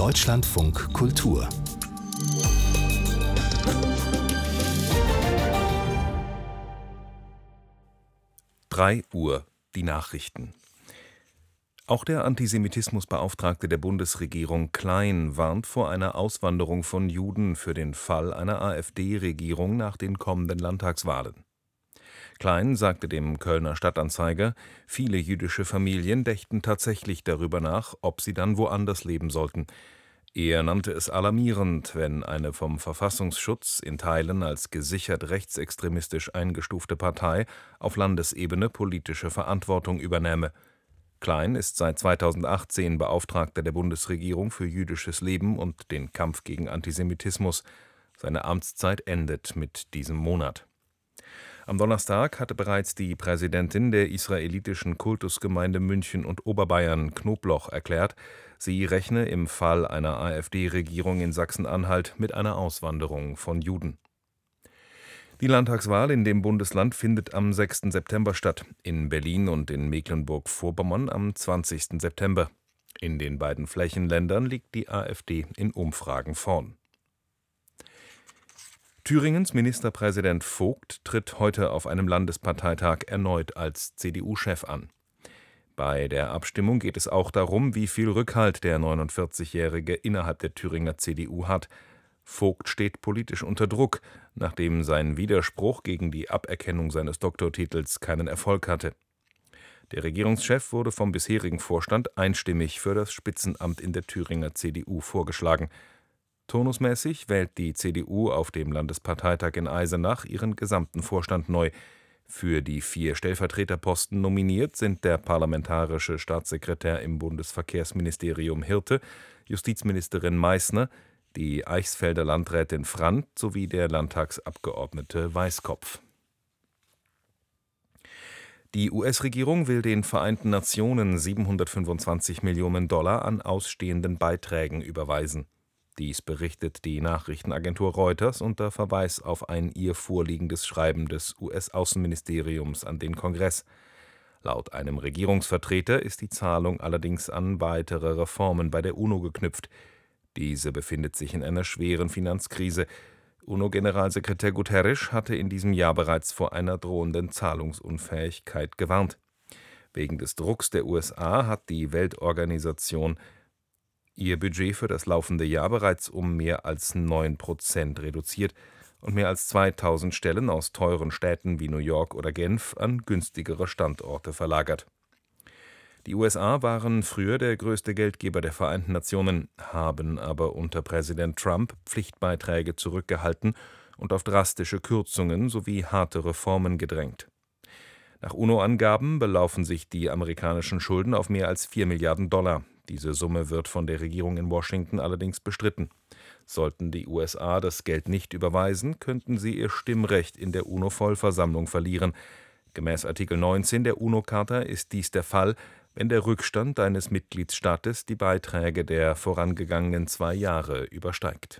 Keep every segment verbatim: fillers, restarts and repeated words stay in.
Deutschlandfunk Kultur drei Uhr, die Nachrichten. Auch der Antisemitismusbeauftragte der Bundesregierung Klein warnt vor einer Auswanderung von Juden für den Fall einer AfD-Regierung nach den kommenden Landtagswahlen. Klein sagte dem Kölner Stadtanzeiger, viele jüdische Familien dächten tatsächlich darüber nach, ob sie dann woanders leben sollten. Er nannte es alarmierend, wenn eine vom Verfassungsschutz in Teilen als gesichert rechtsextremistisch eingestufte Partei auf Landesebene politische Verantwortung übernähme. Klein ist seit zweitausendachtzehn Beauftragter der Bundesregierung für jüdisches Leben und den Kampf gegen Antisemitismus. Seine Amtszeit endet mit diesem Monat. Am Donnerstag hatte bereits die Präsidentin der israelitischen Kultusgemeinde München und Oberbayern, Knobloch, erklärt, sie rechne im Fall einer AfD-Regierung in Sachsen-Anhalt mit einer Auswanderung von Juden. Die Landtagswahl in dem Bundesland findet am sechsten September statt, in Berlin und in Mecklenburg-Vorpommern am zwanzigsten September. In den beiden Flächenländern liegt die AfD in Umfragen vorn. Thüringens Ministerpräsident Vogt tritt heute auf einem Landesparteitag erneut als C D U-Chef an. Bei der Abstimmung geht es auch darum, wie viel Rückhalt der neunundvierzigjährige innerhalb der Thüringer C D U hat. Vogt steht politisch unter Druck, nachdem sein Widerspruch gegen die Aberkennung seines Doktortitels keinen Erfolg hatte. Der Regierungschef wurde vom bisherigen Vorstand einstimmig für das Spitzenamt in der Thüringer C D U vorgeschlagen. Turnusmäßig wählt die C D U auf dem Landesparteitag in Eisenach ihren gesamten Vorstand neu. Für die vier Stellvertreterposten nominiert sind der parlamentarische Staatssekretär im Bundesverkehrsministerium Hirte, Justizministerin Meißner, die Eichsfelder Landrätin Frandt sowie der Landtagsabgeordnete Weißkopf. Die U S-Regierung will den Vereinten Nationen siebenhundertfünfundzwanzig Millionen Dollar an ausstehenden Beiträgen überweisen. Dies berichtet die Nachrichtenagentur Reuters unter Verweis auf ein ihr vorliegendes Schreiben des U S-Außenministeriums an den Kongress. Laut einem Regierungsvertreter ist die Zahlung allerdings an weitere Reformen bei der UNO geknüpft. Diese befindet sich in einer schweren Finanzkrise. UNO-Generalsekretär Guterres hatte in diesem Jahr bereits vor einer drohenden Zahlungsunfähigkeit gewarnt. Wegen des Drucks der U S A hat die Weltorganisation ihr Budget für das laufende Jahr bereits um mehr als neun Prozent reduziert und mehr als zweitausend Stellen aus teuren Städten wie New York oder Genf an günstigere Standorte verlagert. Die U S A waren früher der größte Geldgeber der Vereinten Nationen, haben aber unter Präsident Trump Pflichtbeiträge zurückgehalten und auf drastische Kürzungen sowie harte Reformen gedrängt. Nach UNO-Angaben belaufen sich die amerikanischen Schulden auf mehr als vier Milliarden Dollar. Diese Summe wird von der Regierung in Washington allerdings bestritten. Sollten die U S A das Geld nicht überweisen, könnten sie ihr Stimmrecht in der UNO-Vollversammlung verlieren. Gemäß Artikel neunzehn der UNO-Charta ist dies der Fall, wenn der Rückstand eines Mitgliedstaates die Beiträge der vorangegangenen zwei Jahre übersteigt.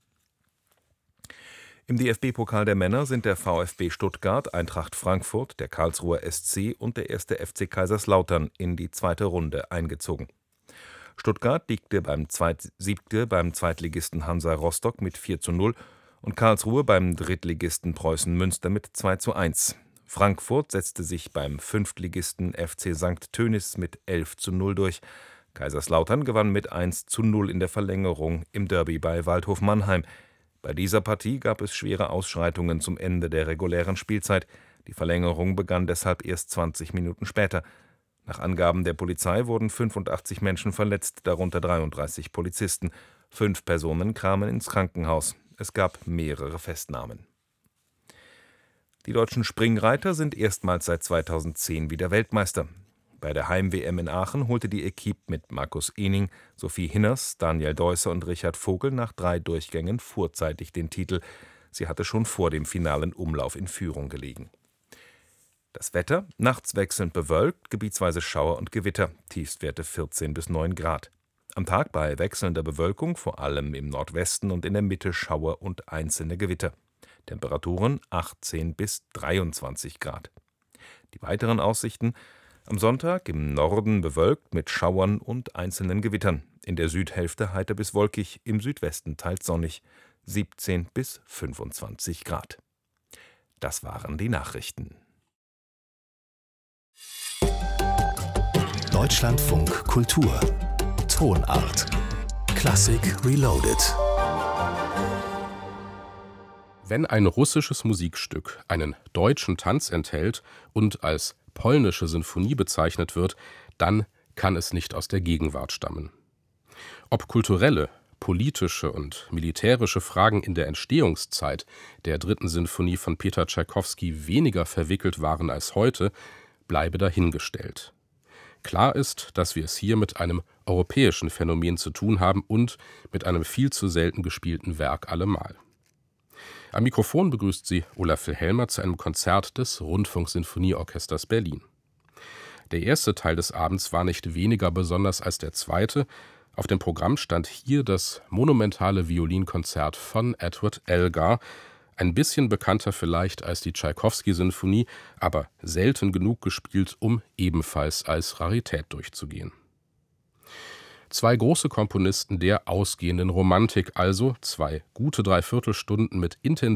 Im D F B-Pokal der Männer sind der VfB Stuttgart, Eintracht Frankfurt, der Karlsruher S C und der erste F C Kaiserslautern in die zweite Runde eingezogen. Stuttgart siegte beim, Zweit, siegte beim Zweitligisten Hansa Rostock mit vier zu null und Karlsruhe beim Drittligisten Preußen Münster mit zwei zu eins. Frankfurt setzte sich beim Fünftligisten F C Sankt Tönis mit elf zu null durch. Kaiserslautern gewann mit eins zu null in der Verlängerung im Derby bei Waldhof Mannheim. Bei dieser Partie gab es schwere Ausschreitungen zum Ende der regulären Spielzeit. Die Verlängerung begann deshalb erst zwanzig Minuten später. Nach Angaben der Polizei wurden fünfundachtzig Menschen verletzt, darunter dreiunddreißig Polizisten. Fünf Personen kamen ins Krankenhaus. Es gab mehrere Festnahmen. Die deutschen Springreiter sind erstmals seit zweitausendzehn wieder Weltmeister. Bei der Heim-W M in Aachen holte die Equipe mit Markus Ehning, Sophie Hinners, Daniel Deusser und Richard Vogel nach drei Durchgängen vorzeitig den Titel. Sie hatte schon vor dem finalen Umlauf in Führung gelegen. Das Wetter: nachts wechselnd bewölkt, gebietsweise Schauer und Gewitter, Tiefstwerte vierzehn bis neun Grad. Am Tag bei wechselnder Bewölkung, vor allem im Nordwesten und in der Mitte Schauer und einzelne Gewitter. Temperaturen achtzehn bis dreiundzwanzig Grad. Die weiteren Aussichten: Am Sonntag im Norden bewölkt mit Schauern und einzelnen Gewittern. In der Südhälfte heiter bis wolkig, im Südwesten teils sonnig. siebzehn bis fünfundzwanzig Grad. Das waren die Nachrichten. Deutschlandfunk Kultur Tonart Klassik Reloaded. Wenn ein russisches Musikstück einen deutschen Tanz enthält und als polnische Sinfonie bezeichnet wird, dann kann es nicht aus der Gegenwart stammen. Ob kulturelle, politische und militärische Fragen in der Entstehungszeit der dritten Sinfonie von Peter Tschaikowski weniger verwickelt waren als heute, bleibe dahingestellt. Klar ist, dass wir es hier mit einem europäischen Phänomen zu tun haben und mit einem viel zu selten gespielten Werk allemal. Am Mikrofon begrüßt sie Olaf Wilhelmer zu einem Konzert des Rundfunksinfonieorchesters Berlin. Der erste Teil des Abends war nicht weniger besonders als der zweite. Auf dem Programm stand hier das monumentale Violinkonzert von Edward Elgar, ein bisschen bekannter vielleicht als die Tschaikowski-Sinfonie, aber selten genug gespielt, um ebenfalls als Rarität durchzugehen. Zwei große Komponisten der ausgehenden Romantik also, zwei gute Dreiviertelstunden mit intensiven